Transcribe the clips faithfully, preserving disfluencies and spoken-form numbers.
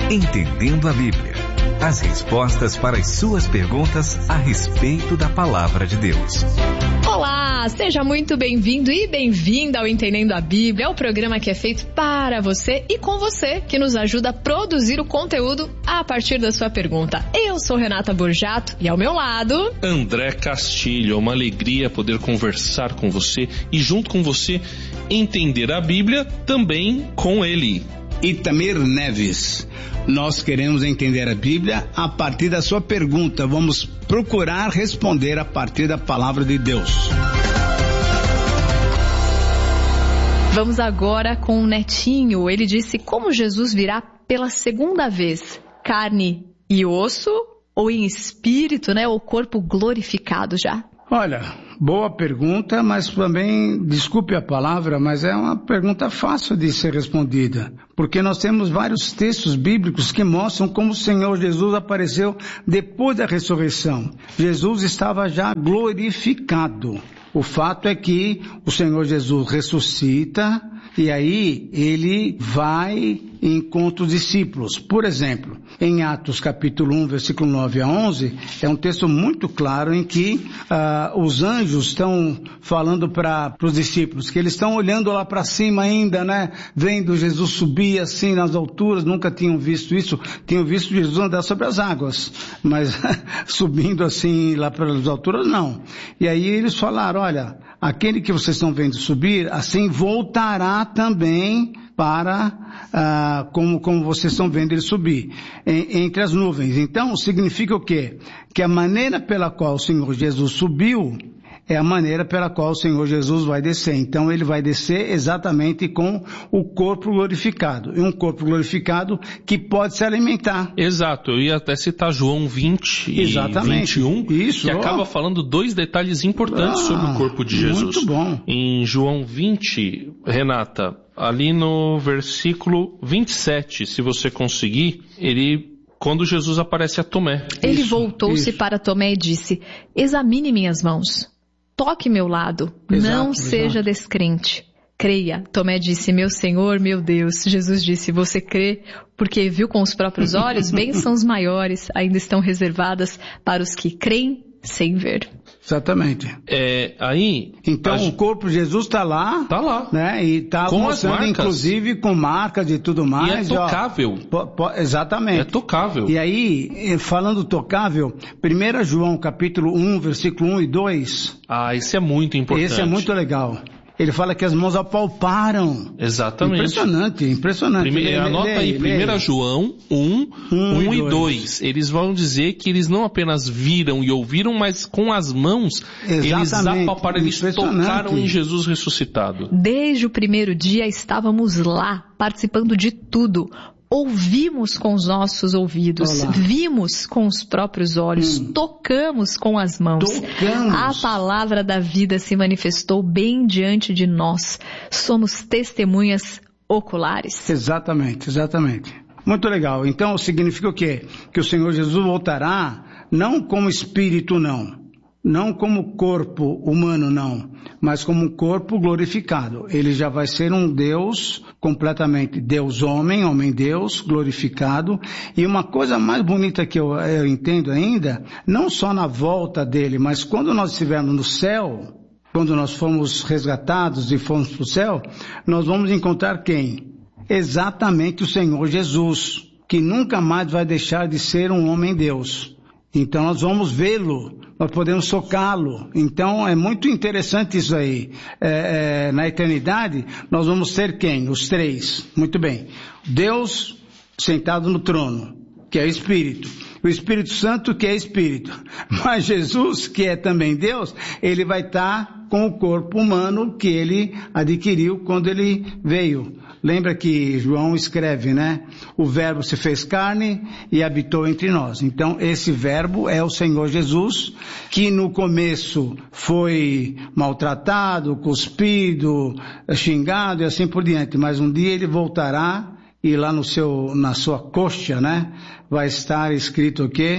Entendendo a Bíblia. As respostas para as suas perguntas a respeito da Palavra de Deus. Olá, seja muito bem-vindo e bem-vinda ao Entendendo a Bíblia, o programa que é feito para você e com você, que nos ajuda a produzir o conteúdo a partir da sua pergunta. Eu sou Renata Borjato e ao meu lado... André Castilho. É uma alegria poder conversar com você e junto com você entender a Bíblia também com ele. Itamir Neves. Nós queremos entender a Bíblia a partir da sua pergunta. Vamos procurar responder a partir da palavra de Deus. Vamos agora com o Netinho. Ele disse: como Jesus virá pela segunda vez? Carne e osso ou em espírito, né? Ou corpo glorificado já? Olha, boa pergunta, mas também, desculpe a palavra, mas é uma pergunta fácil de ser respondida. Porque nós temos vários textos bíblicos que mostram como o Senhor Jesus apareceu depois da ressurreição. Jesus estava já glorificado. O fato é que o Senhor Jesus ressuscita e aí ele vai e encontra os discípulos. Por exemplo, em Atos capítulo um, versículo nove a onze, é um texto muito claro em que uh, os anjos estão falando para os discípulos, que eles estão olhando lá para cima ainda, né? Vendo Jesus subir assim nas alturas, nunca tinham visto isso, tinham visto Jesus andar sobre as águas, mas subindo assim lá pelas alturas, não. E aí eles falaram: olha, aquele que vocês estão vendo subir, assim voltará também para, ah, como, como vocês estão vendo ele subir, em, entre as nuvens. Então, significa o quê? Que a maneira pela qual o Senhor Jesus subiu é a maneira pela qual o Senhor Jesus vai descer. Então, ele vai descer exatamente com o corpo glorificado. E um corpo glorificado que pode se alimentar. Exato. Eu ia até citar João vinte exatamente. e vinte e um, Isso, que ó. acaba falando dois detalhes importantes ah, sobre o corpo de Jesus. Muito bom. Em João vinte, Renata, ali no versículo vinte e sete, se você conseguir, ele... quando Jesus aparece a Tomé. Ele voltou-se para Tomé e disse: examine minhas mãos. Toque meu lado, exato, não seja exato. descrente. Creia. Tomé disse: meu Senhor, meu Deus. Jesus disse: você crê porque viu com os próprios olhos? Bênçãos maiores ainda estão reservadas para os que creem sem ver. Exatamente. É, aí... Então a... o corpo de Jesus está lá. Está lá. Né? E está mostrando, inclusive, com marcas e tudo mais. E é tocável. Ó, po, po, exatamente. É tocável. E aí, falando tocável, primeiro João capítulo um, versículo um e dois. Ah, esse é muito importante. Esse é muito legal. Ele fala que as mãos apalparam. Exatamente. Impressionante, impressionante. Primeiro, lê, anota lê, aí, lê, primeiro João um, um e dois. Eles vão dizer que eles não apenas viram e ouviram, mas com as mãos, exatamente. Eles apalparam, eles tocaram em Jesus ressuscitado. Desde o primeiro dia estávamos lá, participando de tudo. Ouvimos com os nossos ouvidos, olá. Vimos com os próprios olhos, hum. tocamos com as mãos. Tocamos. A palavra da vida se manifestou bem diante de nós. Somos testemunhas oculares. Exatamente, exatamente. Muito legal. Então significa o quê? Que o Senhor Jesus voltará não como espírito, não. Não como corpo humano, não, mas como um corpo glorificado. Ele já vai ser um Deus completamente Deus-homem, homem-Deus, glorificado. E uma coisa mais bonita que eu, eu entendo ainda, não só na volta dele, mas quando nós estivermos no céu, quando nós formos resgatados e formos para o céu, nós vamos encontrar quem? Exatamente o Senhor Jesus, que nunca mais vai deixar de ser um homem-Deus. Então nós vamos vê-lo, nós podemos tocá-lo. Então é muito interessante isso aí. É, é, na eternidade nós vamos ser quem? Os três. Muito bem. Deus sentado no trono, que é Espírito. O Espírito Santo, que é Espírito. Mas Jesus, que é também Deus, ele vai estar com o corpo humano que ele adquiriu quando ele veio. Lembra que João escreve, né? O verbo se fez carne e habitou entre nós. Então, esse verbo é o Senhor Jesus, que no começo foi maltratado, cuspido, xingado e assim por diante. Mas um dia ele voltará e lá no seu, na sua coxa, né? Vai estar escrito o quê?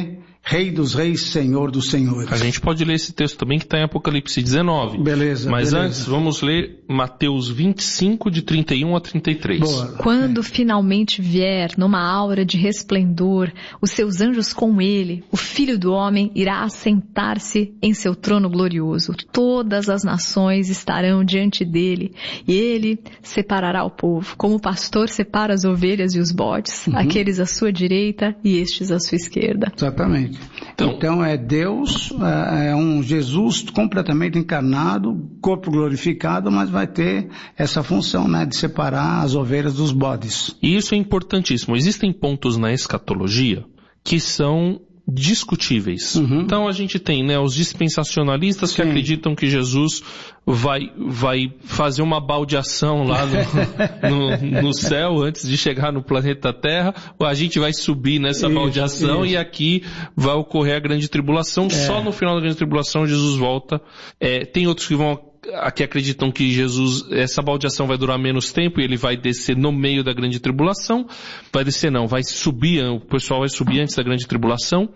Rei dos reis, Senhor dos senhores. A gente pode ler esse texto também que está em Apocalipse dezenove. Beleza. Mas beleza. antes, vamos ler Mateus vinte e cinco, de trinta e um a trinta e três. Boa. Quando finalmente vier numa aura de resplendor, os seus anjos com ele, o Filho do Homem irá assentar-se em seu trono glorioso. Todas as nações estarão diante dele e ele separará o povo, como o pastor separa as ovelhas e os bodes, uhum. aqueles à sua direita e estes à sua esquerda. Exatamente. Então, então é Deus, é um Jesus completamente encarnado, corpo glorificado, mas vai ter essa função, né, de separar as ovelhas dos bodes. E isso é importantíssimo. Existem pontos na escatologia que são discutíveis. Uhum. Então a gente tem, né, os dispensacionalistas Sim. que acreditam que Jesus vai, vai fazer uma baldeação lá no, no, no céu antes de chegar no planeta Terra. A gente vai subir nessa isso, baldeação isso. e aqui vai ocorrer a grande tribulação. É. Só no final da grande tribulação Jesus volta. É, tem outros que vão aqui acreditam que Jesus, essa baldeação vai durar menos tempo e ele vai descer no meio da grande tribulação. Vai descer não, vai subir, o pessoal vai subir antes da grande tribulação.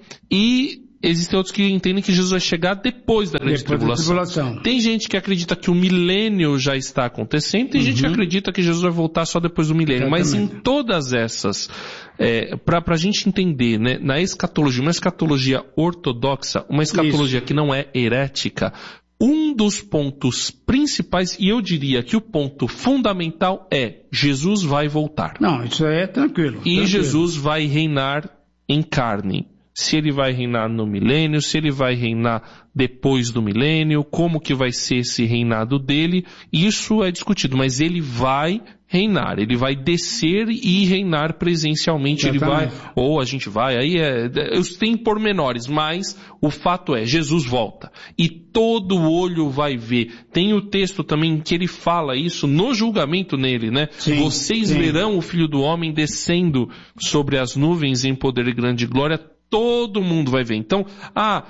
E existem outros que entendem que Jesus vai chegar depois da grande depois tribulação. Da tribulação. Tem gente que acredita que o milênio já está acontecendo, tem uhum. gente que acredita que Jesus vai voltar só depois do milênio. Exatamente. Mas em todas essas, é, para a gente entender, né, na escatologia, uma escatologia ortodoxa, uma escatologia Isso. que não é herética, um dos pontos principais, e eu diria que o ponto fundamental é Jesus vai voltar. Não, isso aí é tranquilo. E tranquilo. Jesus vai reinar em carne. Se ele vai reinar no milênio, se ele vai reinar depois do milênio, como que vai ser esse reinado dele, isso é discutido, mas ele vai reinar, ele vai descer e reinar presencialmente, ele vai, ou a gente vai, aí é, tem pormenores, mas o fato é, Jesus volta, e todo olho vai ver. Tem o texto também que ele fala isso no julgamento nele, né? Sim, Vocês sim. verão o Filho do Homem descendo sobre as nuvens em poder e grande glória, todo mundo vai ver. Então, ah,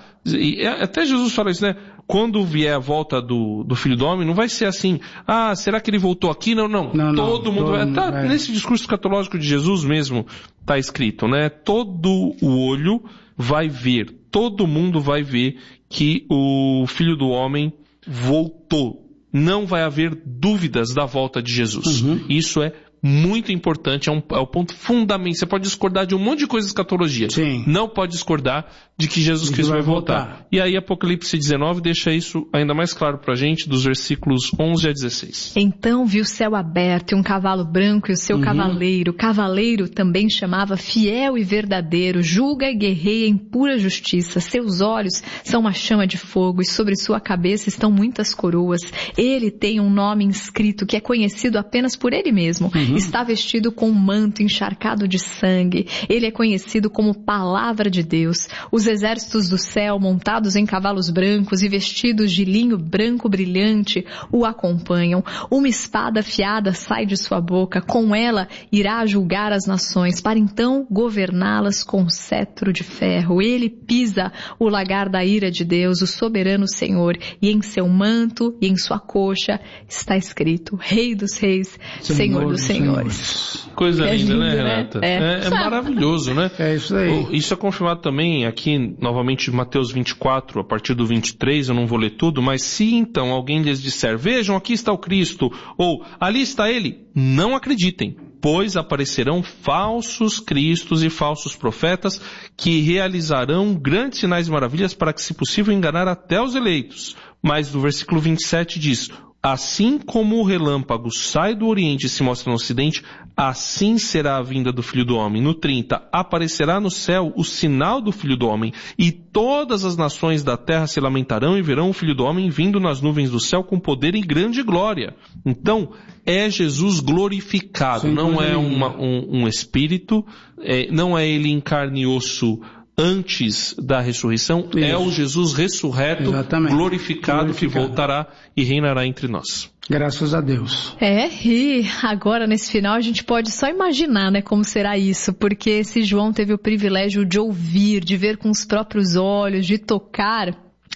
até Jesus fala isso, né? Quando vier a volta do, do Filho do Homem, não vai ser assim, ah, será que ele voltou aqui? Não, não. não todo não, mundo todo vai... Tá, é. Nesse discurso escatológico de Jesus mesmo está escrito, né? Todo o olho vai ver, todo mundo vai ver que o Filho do Homem voltou. Não vai haver dúvidas da volta de Jesus. Uhum. Isso é muito importante, é, um, é o ponto fundamental. Você pode discordar de um monte de coisas de escatologia. Sim. Não pode discordar de que Jesus de que Cristo vai voltar. voltar. E aí Apocalipse dezenove deixa isso ainda mais claro pra gente, dos versículos onze a dezesseis. Então vi o céu aberto e um cavalo branco e o seu uhum. cavaleiro. Cavaleiro também chamava fiel e verdadeiro, julga e guerreia em pura justiça. Seus olhos são uma chama de fogo e sobre sua cabeça estão muitas coroas. Ele tem um nome inscrito que é conhecido apenas por ele mesmo. Uhum. Está vestido com um manto encharcado de sangue. Ele é conhecido como Palavra de Deus. Os exércitos do céu, montados em cavalos brancos e vestidos de linho branco brilhante, o acompanham. Uma espada afiada sai de sua boca. Com ela irá julgar as nações, para então governá-las com cetro de ferro. Ele pisa o lagar da ira de Deus, o soberano Senhor, e em seu manto e em sua coxa está escrito Rei dos Reis, Senhor, Senhor dos Senhores. Senhores. Coisa é linda, lindo, né, Renata? É, é, é maravilhoso, né? É isso aí. Isso é confirmado também aqui, novamente, Mateus vinte e quatro, a partir do vinte e três, eu não vou ler tudo, mas se então alguém lhes disser, vejam, aqui está o Cristo, ou ali está ele, não acreditem, pois aparecerão falsos cristos e falsos profetas que realizarão grandes sinais e maravilhas para que, se possível, enganar até os eleitos. Mas no versículo vinte e sete diz, assim como o relâmpago sai do Oriente e se mostra no Ocidente, assim será a vinda do Filho do Homem. No trinta, aparecerá no céu o sinal do Filho do Homem, e todas as nações da terra se lamentarão e verão o Filho do Homem vindo nas nuvens do céu com poder e grande glória. Então, é Jesus glorificado, Sim, não é uma, um, um espírito, é, não é ele em carne e osso antes da ressurreição, Isso. é o Jesus ressurreto, glorificado, glorificado, que voltará e reinará entre nós. Graças a Deus. É, e agora nesse final a gente pode só imaginar, né, como será isso, porque esse João teve o privilégio de ouvir, de ver com os próprios olhos, de tocar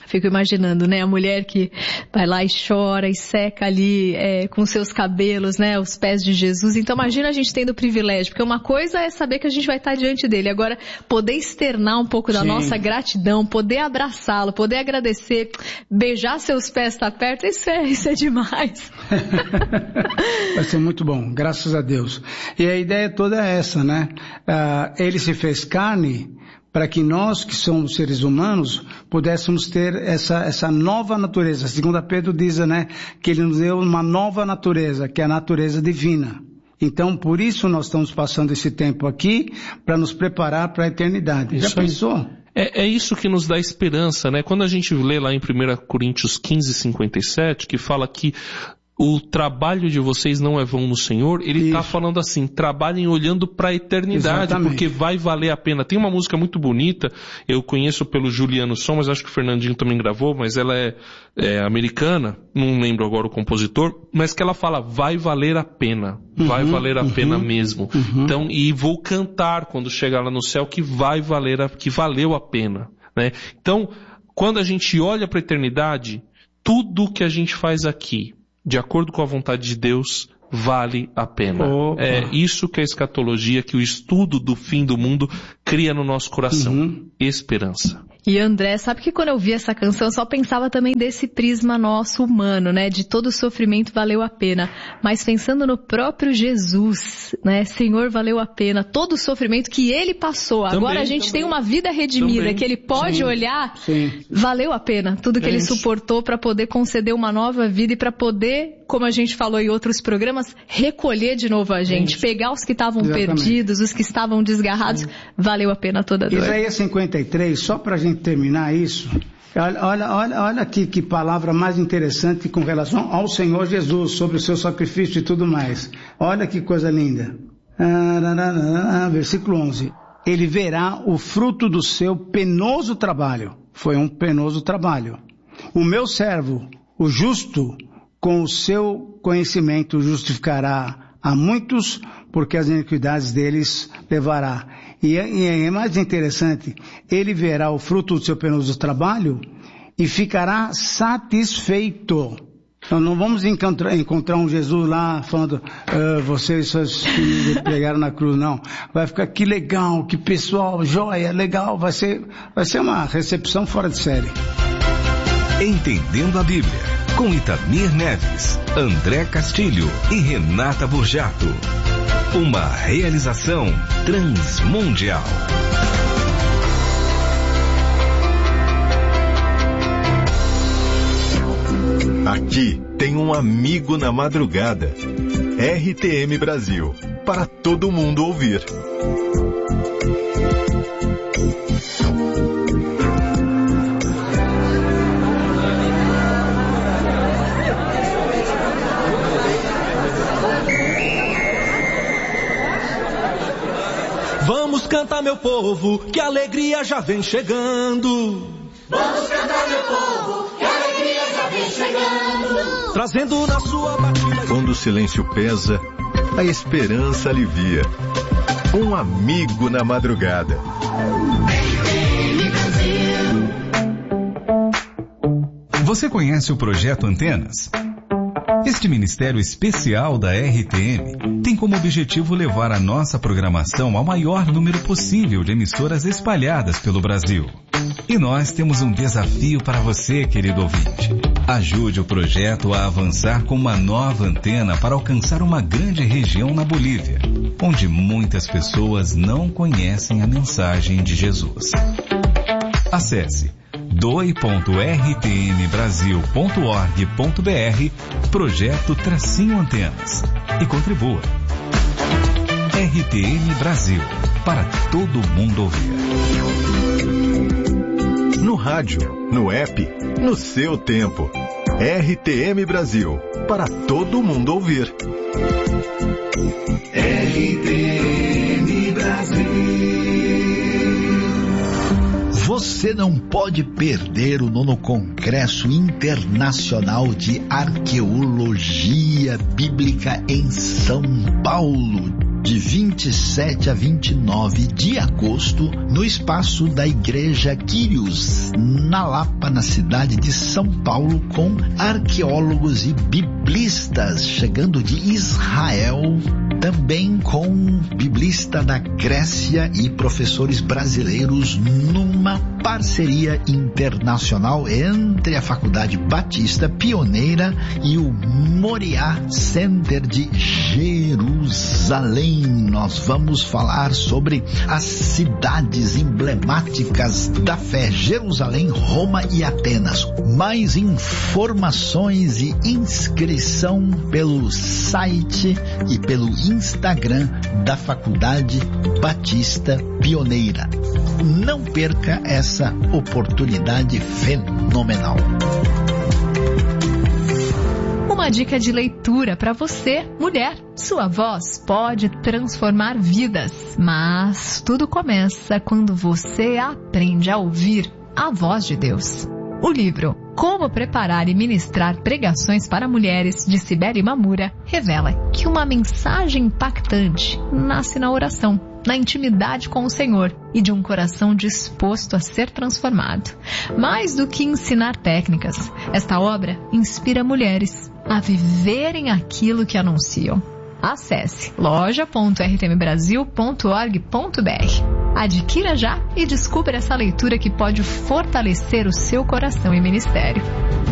Fico imaginando, né, a mulher que vai lá e chora e seca ali é, com seus cabelos, né, os pés de Jesus. Então imagina a gente tendo o privilégio, porque uma coisa é saber que a gente vai estar diante dele, agora poder externar um pouco da Sim. nossa gratidão, poder abraçá-lo, poder agradecer, beijar seus pés, estar perto, isso é, isso é demais. Vai ser muito bom, graças a Deus. E a ideia toda é essa, né, uh, ele se fez carne para que nós, que somos seres humanos, pudéssemos ter essa, essa nova natureza. Segundo Pedro diz, né, que ele nos deu uma nova natureza, que é a natureza divina. Então, por isso nós estamos passando esse tempo aqui, para nos preparar para a eternidade. Isso Já pensou? É, é isso que nos dá esperança, né? Quando a gente lê lá em primeira Coríntios quinze, cinquenta e sete, que fala que o trabalho de vocês não é vão no Senhor, ele está falando assim, trabalhem olhando para a eternidade, Exatamente. Porque vai valer a pena. Tem uma música muito bonita, eu conheço pelo Juliano Som, mas acho que o Fernandinho também gravou, mas ela é, é americana, não lembro agora o compositor, mas que ela fala, vai valer a pena, uhum, vai valer a uhum, pena mesmo. Uhum. Então, e vou cantar quando chegar lá no céu que vai valer, a, que valeu a pena, né? Então, quando a gente olha para a eternidade, tudo que a gente faz aqui, de acordo com a vontade de Deus, vale a pena. Opa. É isso que a escatologia, que o estudo do fim do mundo cria no nosso coração. Uhum. Esperança. E André, sabe que quando eu vi essa canção, eu só pensava também desse prisma nosso humano, né? De todo o sofrimento valeu a pena. Mas pensando no próprio Jesus, né? Senhor, valeu a pena. Todo o sofrimento que ele passou. Também, Agora a gente também. tem uma vida redimida, também. que ele pode Sim. olhar. Sim. Valeu a pena. Tudo que é ele isso. suportou para poder conceder uma nova vida e para poder, como a gente falou em outros programas, recolher de novo a gente. É pegar os que estavam perdidos, os que estavam desgarrados. Sim. Valeu a pena toda a dor. Isaías cinquenta e três, só pra gente terminar isso, olha, olha, olha, olha aqui que palavra mais interessante com relação ao Senhor Jesus, sobre o seu sacrifício e tudo mais. Olha que coisa linda. Ah, versículo onze. Ele verá o fruto do seu penoso trabalho. Foi um penoso trabalho. O meu servo, o justo, com o seu conhecimento justificará a muitos, porque as iniquidades deles levará. E é, e é mais interessante, ele verá o fruto do seu penoso trabalho e ficará satisfeito. Então não vamos encontrar, encontrar um Jesus lá falando, ah, vocês seus filhos pegaram na cruz, não. Vai ficar, que legal, que pessoal, joia, legal, vai ser, vai ser uma recepção fora de série. Entendendo a Bíblia, com Itamir Neves, André Castilho e Renata Burjato. Uma realização transmundial. Aqui tem um amigo na madrugada. R T M Brasil, para todo mundo ouvir. Vamos cantar, meu povo, que a alegria já vem chegando. Vamos cantar, meu povo, que a alegria já vem chegando. Trazendo na sua batida. Quando o silêncio pesa, a esperança alivia. Um amigo na madrugada. Você conhece o Projeto Antenas? Este ministério especial da R T M tem como objetivo levar a nossa programação ao maior número possível de emissoras espalhadas pelo Brasil. E nós temos um desafio para você, querido ouvinte. Ajude o projeto a avançar com uma nova antena para alcançar uma grande região na Bolívia, onde muitas pessoas não conhecem a mensagem de Jesus. Acesse doe ponto r t m brasil ponto org ponto b r Projeto Tracinho Antenas e contribua. R T M Brasil, para todo mundo ouvir. No rádio, no app, no seu tempo. R T M Brasil, para todo mundo ouvir. R T M Brasil. Você não pode perder o nono Congresso Internacional de Arqueologia Bíblica em São Paulo, de vinte e sete a vinte e nove de agosto, no espaço da Igreja Quírios, na Lapa, na cidade de São Paulo, com arqueólogos e biblistas chegando de Israel, também com biblista da Grécia e professores brasileiros, numa parceria internacional entre a Faculdade Batista Pioneira e o Moriá Center de Jerusalém. Nós vamos falar sobre as cidades emblemáticas da fé: Jerusalém, Roma e Atenas. Mais informações e inscrição pelo site e pelo Instagram da Faculdade Batista Pioneira. Não perca essa oportunidade fenomenal. Uma dica de leitura para você, mulher. Sua voz pode transformar vidas, mas tudo começa quando você aprende a ouvir a voz de Deus. O livro Como Preparar e Ministrar Pregações para Mulheres, de Cibele Mamura, revela que uma mensagem impactante nasce na oração, na intimidade com o Senhor e de um coração disposto a ser transformado. Mais do que ensinar técnicas, esta obra inspira mulheres a viverem aquilo que anunciam. Acesse loja ponto r t m brasil ponto org ponto b r. Adquira já e descubra essa leitura que pode fortalecer o seu coração e ministério.